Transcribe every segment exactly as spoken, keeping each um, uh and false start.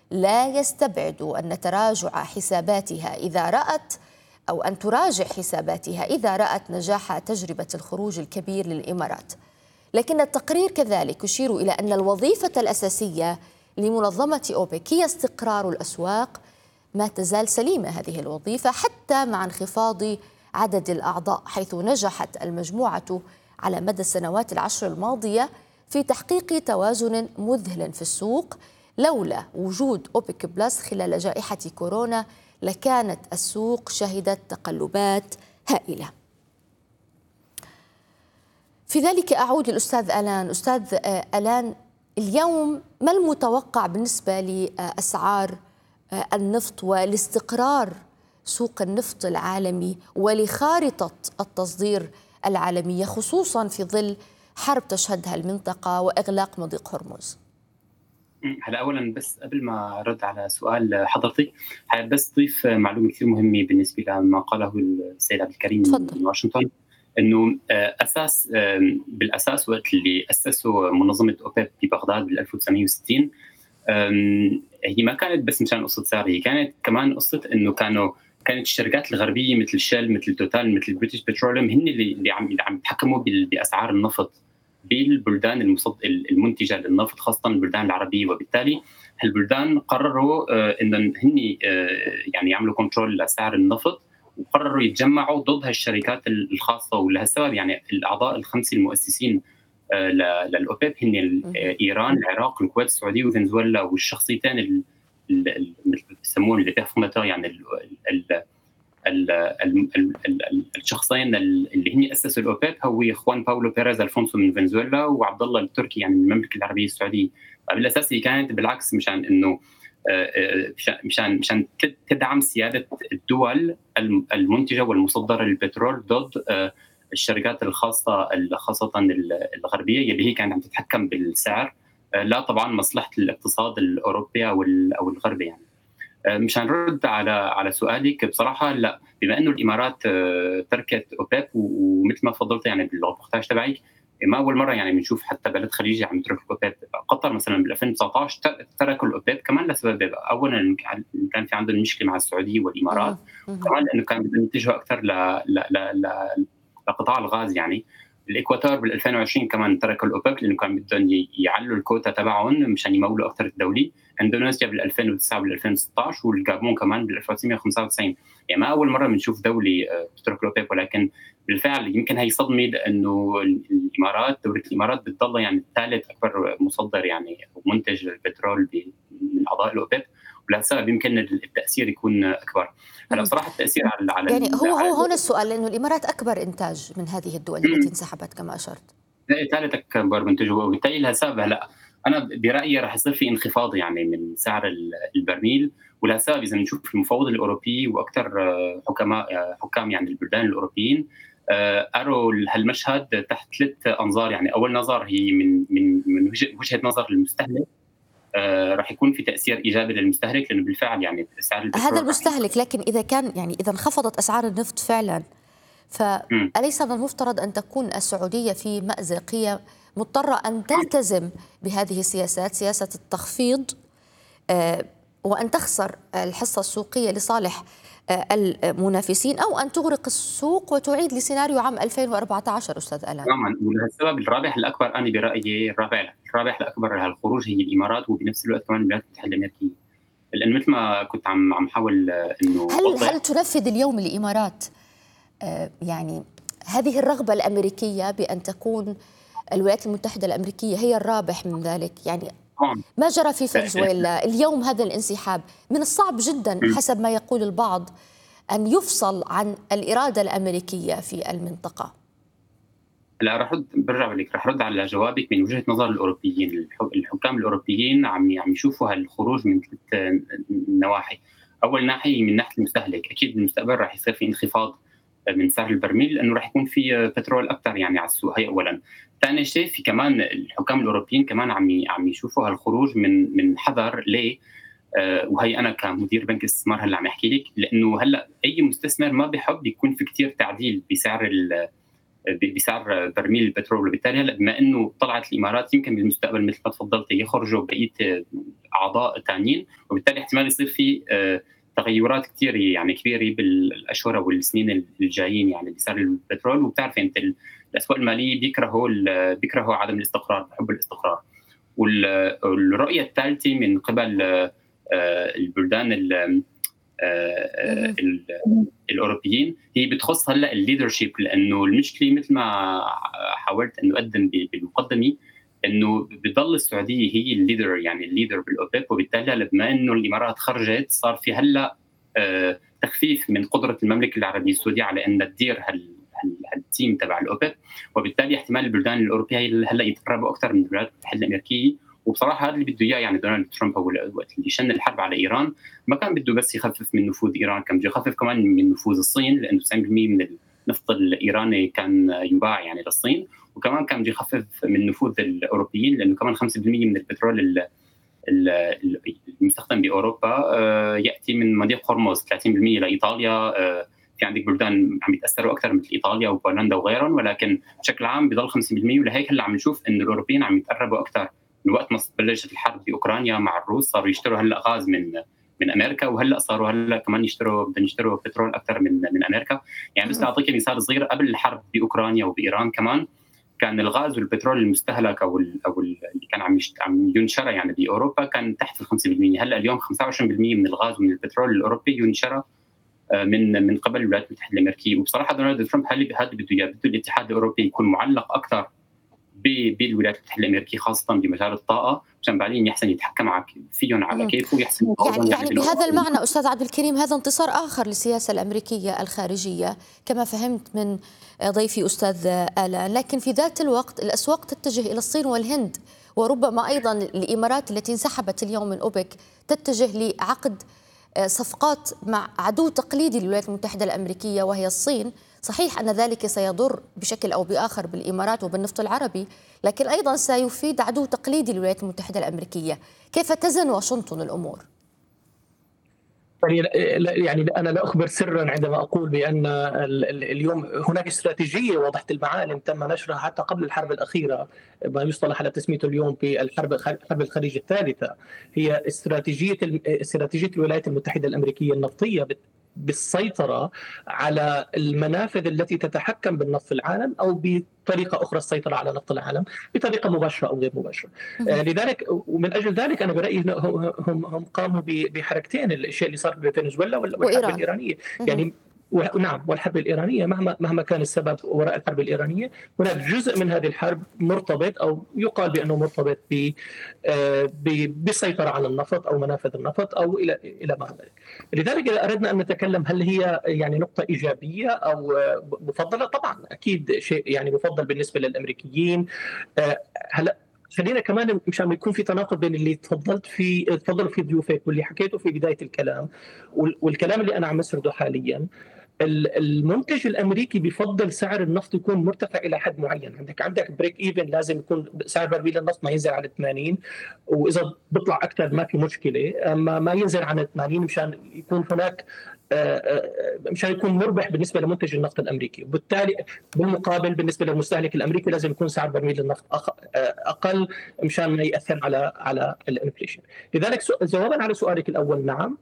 لا يستبعد أن تراجع حساباتها إذا رأت أو أن تراجع حساباتها إذا رأت نجاح تجربة الخروج الكبير للإمارات. لكن التقرير كذلك يشير إلى أن الوظيفة الأساسية لمنظمة أوبك هي استقرار الأسواق. ما تزال سليمة هذه الوظيفة حتى مع انخفاض عدد الأعضاء، حيث نجحت المجموعة على مدى السنوات العشر الماضية في تحقيق توازن مذهل في السوق. لولا وجود أوبك بلس خلال جائحة كورونا لكانت السوق شهدت تقلبات هائلة. في ذلك أعود للأستاذ ألان. أستاذ ألان، اليوم ما المتوقع بالنسبة لأسعار النفط ولاستقرار سوق النفط العالمي ولخارطة التصدير العالمية، خصوصا في ظل حرب تشهدها المنطقة وإغلاق مضيق هرمز؟ هلا اولا بس قبل ما ارد على سؤال حضرتك حابب بس اضيف معلومه كثير مهمه بالنسبه لما قاله السيد عبد الكريم تفضل. من واشنطن، انه اساس بالاساس وقت اللي اسسوا منظمه اوبك ببغداد بال ألف وتسعمية وستين هي ما كانت بس مشان قصه سعر، هي كانت كمان قصه انه كانوا كانت الشركات الغربيه مثل شيل مثل توتال مثل بريتش بتروليوم هن اللي اللي عم اللي عم يتحكموا باسعار النفط بالبلدان المصد... المنتجه للنفط، خاصه البلدان العربيه. وبالتالي هالبلدان قرروا ان هن يعني يعملوا كنترول لسعر النفط، وقرروا يتجمعوا ضد هالشركات الخاصه. ولهالسبب يعني الاعضاء الخمسه المؤسسين للاوبك هن ايران، العراق، الكويت، السعوديه وفنزويلا، والشخصيتين اللي بيسموهم اللي بيفهموا يعني ال ال ال ال ال الشخصين اللي هن اسسوا الاوبك هو خوان باولو بيريز الفونسو من فنزويلا وعبد الله التركي يعني من المملكه العربيه السعوديه. بالاساس هي كانت بالعكس مشان انه مشان مشان تدعم سياده الدول المنتجه والمصدره للبترول ضد الشركات الخاصه خاصه الغربيه اللي هي كانت عم تتحكم بالسعر، لا طبعا مصلحه الاقتصاد الاوروبي او او الغربي. يعني مشان نرد على على سؤالك بصراحه، لا، بما انه الامارات تركت اوبك ومثل ما تفضلت يعني بالريبورتاج تبعك ما اول مره يعني بنشوف حتى بلد خليجي عم يترك الاوبك. قطر مثلا بال ألفين وتسعطعش تركوا الاوبك كمان لسبب، اولا كان في عندهم مشكله مع السعوديه والامارات، كمان لانه كان بدهم يتجهوا اكثر ل ل ل لقطاع الغاز. يعني الاكواتور بال ألفين وعشرين كمان تركوا الاوبك لانه كان بدهم يعلوا الكوتا تبعهم مشان يمولوا اكثر الدولي. اندونيسيا بال ألفين وتسعة وبال ألفين وستطعش والجابون كمان بال ألف وتسعمية وخمسة وتسعين. يعني ما اول مره بنشوف دوله تترك الاوبك، ولكن بالفعل يمكن هي صدمه لانه الامارات دوله الامارات بتضل يعني ثالث اكبر مصدر يعني منتج للبترول من اعضاء الاوبك، ولهالسبب يمكن التاثير يكون اكبر. هلا بصراحه التاثير على على يعني هو هو هنا السؤال، لانه الامارات اكبر انتاج من هذه الدول التي انسحبت كما اشرت. ثالث اكبر منتج، وبالتالي لهالسبب هلا انا برايي راح يصير في انخفاض يعني من سعر البرميل. ولهالسبب اذا بنشوف المفوضه الاوروبيه واكثر حكماء حكام يعني البلدان الاوروبيين اروا هالمشهد تحت ثلاث انظار. يعني اول نظر هي من من من وجهه نظر المستهلك، راح يكون في تاثير ايجابي للمستهلك لانه بالفعل يعني سعر البترول هذا المستهلك. لكن اذا كان يعني اذا انخفضت اسعار النفط فعلا، فأليس من المفترض أن تكون السعودية في مأزق؟ هي مضطرة أن تلتزم بهذه السياسات، سياسة التخفيض، وأن تخسر الحصة السوقية لصالح المنافسين، أو أن تغرق السوق وتعيد لسيناريو عام ألفين وأربعة عشر. أستاذ ألان، تماما. ولهالسبب الرابح الأكبر أنا برأيي الرابح الرابح الأكبر لهالخروج هي الإمارات، وبنفس الوقت كمان الولايات المتحدة الأمريكية. لأن مثل ما كنت عم عم حاول إنه هل هل تنفذ اليوم الإمارات يعني هذه الرغبة الأمريكية بأن تكون الولايات المتحدة الأمريكية هي الرابح من ذلك؟ يعني ما جرى في فنزويلا اليوم، هذا الانسحاب من الصعب جدا حسب ما يقول البعض أن يفصل عن الإرادة الأمريكية في المنطقة. لا، رح رد برجع لك رح رد على جوابك من وجهة نظر الأوروبيين. الحكام الأوروبيين عم عم يشوفوا هالخروج من ثلاث نواحي. أول ناحية من ناحية المستهلك، أكيد بالمستقبل رح يصير في انخفاض من سعر البرميل لانه راح يكون في بترول اكثر يعني على السوق. هي اولا. ثاني شيء في كمان الحكام الاوروبيين كمان عم عم يشوفوا هالخروج من من حذر. ليه؟ آه وهي انا كمدير بنك استثمار هلا عم احكي لك، لانه هلا اي مستثمر ما بيحب يكون في كثير تعديل بسعر بسعر برميل البترول. وبالتالي هلا بما انه طلعت الامارات يمكن بالمستقبل مثل ما تفضلت يخرجوا بقيه اعضاء ثانيين، وبالتالي احتمال يصير في تغيرات كثير يعني كبيره بالاشهر والسنين الجايين يعني بسعر البترول. وبتعرف انت الاسواق الماليه بيكرهوا بيكرهوا عدم الاستقرار، بحبوا الاستقرار. والرؤيه الثالثه من قبل البلدان الاوروبيين هي بتخص هلا الليدرشيب، لانه المشكله مثل ما حاولت انه اقدم بالمقدمه انه بضل السعوديه هي الليدر، يعني الليدر بالاوبك. وبالتالي بما انه الامارات خرجت صار في هلا تخفيف من قدره المملكه العربيه السعوديه على ان تدير هال التيم تبع الاوبك. وبالتالي احتمال البلدان الاوروبيه هلا يتقربوا اكثر من الولايات المتحده الامريكيه. وبصراحه هذا اللي بده اياه يعني دونالد ترامب. هو وقت اللي شن الحرب على ايران ما كان بده بس يخفف من نفوذ ايران، كان بده يخفف كمان من نفوذ الصين، لانه تسعين بالمئة من النفط الايراني كان يباع يعني للصين. وكمان كان بده يخفف من نفوذ الاوروبيين، لانه كمان خمسة بالمئة من البترول المستخدم باوروبا ياتي من مضيق هرمز، ثلاثين بالمئة لايطاليا. في عندك بلدان عم يتاثروا اكثر مثل ايطاليا وبولندا وغيرهم، ولكن بشكل عام بضل خمسين بالمئة. ولهيك هلا عم نشوف انه الاوروبيين عم يتقربوا اكثر. من وقت ما بلشت الحرب باوكرانيا مع الروس صاروا يشتروا هلا غاز من من امريكا، وهلا صاروا هلا كمان يشتروا بدهم يشتروا بترول اكثر من من امريكا. يعني بس لاعطيك مثال صغير، قبل الحرب باوكرانيا وبايران كمان كان الغاز والبترول المستهلك او ال او ال اللي كان عم عم ينشرى يعني باوروبا كان تحت ال خمسة بالمئة. هلا اليوم خمسة وعشرين بالمئة من الغاز ومن البترول الاوروبي ينشرى من من قبل الولايات المتحده الامريكيه. وبصراحه دونالد ترامب هذا بده اياه، بده الاتحاد الاوروبي يكون معلق اكثر بالولايات المتحده الامريكيه خاصه بمجال الطاقه، عشان بعدين يحسن يتحكم فيهم على كيفه ويحسن يعني, يعني بهذا المعنى استاذ عبد الكريم هذا انتصار اخر للسياسه الامريكيه الخارجيه كما فهمت من ضيفي استاذ آلان. لكن في ذات الوقت الاسواق تتجه الى الصين والهند، وربما ايضا الامارات التي انسحبت اليوم من اوبك تتجه لعقد صفقات مع عدو تقليدي للولايات المتحده الامريكيه وهي الصين. صحيح أن ذلك سيضر بشكل أو بآخر بالإمارات وبالنفط العربي، لكن أيضا سيفيد عدو تقليدي للولايات المتحدة الأمريكية. كيف تزن واشنطن الأمور؟ يعني أنا لا أخبر سرا عندما أقول بأن اليوم هناك استراتيجية واضحة المعالم تم نشرها حتى قبل الحرب الأخيرة، ما يصطلح على تسميته اليوم بالحرب حرب الخليج الثالثة. هي استراتيجية استراتيجية الولايات المتحدة الأمريكية النفطية بالسيطرة على المنافذ التي تتحكم بالنفط في العالم، أو بطريقة أخرى السيطرة على نفط العالم بطريقة مباشرة أو غير مباشرة. آه لذلك ومن أجل ذلك أنا برأيي هم هم قاموا بحركتين، الشيء اللي صار بفنزويلا والحرب الإيرانية. يعني نعم، والحرب الإيرانية مهما مهما كان السبب وراء الحرب الإيرانية، هناك جزء من هذه الحرب مرتبط أو يقال بأنه مرتبط بالسيطرة على النفط أو منافذ النفط أو إلى إلى ما ذلك. لذلك إذا أردنا أن نتكلم هل هي يعني نقطة إيجابية أو مفضلة، طبعا أكيد شيء يعني مفضل بالنسبة للأمريكيين. هلا خلينا كمان مشان يكون في تناقض بين اللي تفضلت في تفضلوا في ضيوفك واللي حكيته في بداية الكلام والكلام اللي أنا عم أسرده حاليا. المنتج الامريكي بيفضل سعر النفط يكون مرتفع الى حد معين. عندك عندك بريك ايفن، لازم يكون سعر برميل النفط ما ينزل عن ثمانين، واذا بيطلع اكثر ما في مشكله، اما ما ينزل عن ثمانين مشان يكون هناك مشان يكون مربح بالنسبه لمنتج النفط الامريكي. وبالتالي بالمقابل بالنسبه للمستهلك الامريكي لازم يكون سعر برميل النفط اقل مشان ما ياثر على على الانفليشن. لذلك جوابا على سؤالك الاول، نعم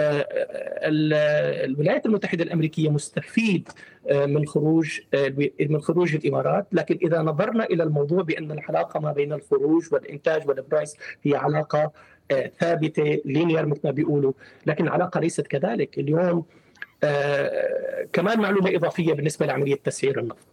الولايات المتحدة الأمريكية مستفيد من خروج من خروج الإمارات. لكن إذا نظرنا إلى الموضوع بأن العلاقة ما بين الخروج والإنتاج والبرايس هي علاقة ثابتة لينير مثل ما بيقولوا، لكن العلاقة ليست كذلك. اليوم كمان معلومة إضافية بالنسبة لعملية تسعير النفط.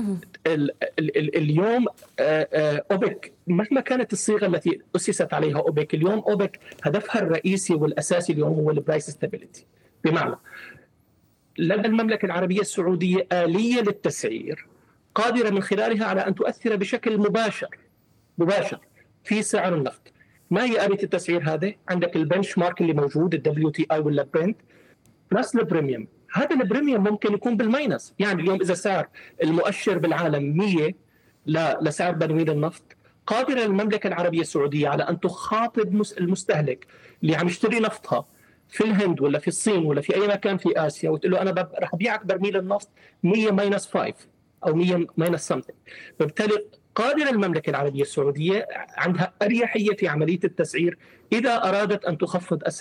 اليوم أوبك مهما كانت الصيغة التي أسست عليها أوبك، اليوم أوبك هدفها الرئيسي والأساسي اليوم هو البرايس ستابيليتي، بمعنى لدى المملكة العربية السعودية آلية للتسعير قادرة من خلالها على أن تؤثر بشكل مباشر مباشر في سعر النفط. ما هي آلية التسعير هذا؟ عندك البنش مارك اللي موجود، الدبليو تي آي ولا برنت بلس البريميوم. هذا البريميوم ممكن يكون بالماينس. يعني اليوم إذا سعر المؤشر بالعالم مية لسعر برميل النفط، قادرة المملكة العربية السعودية على أن تخاطب المستهلك اللي عم يشتري نفطها في الهند ولا في الصين ولا في أي مكان في آسيا، وتقول له أنا راح أبيعك برميل النفط مية ماينس خمسة او ماينس سمثينج. فبالتالي قادرة المملكة العربية السعودية عندها أريحية في عملية التسعير إذا أرادت أن تخفض أسعار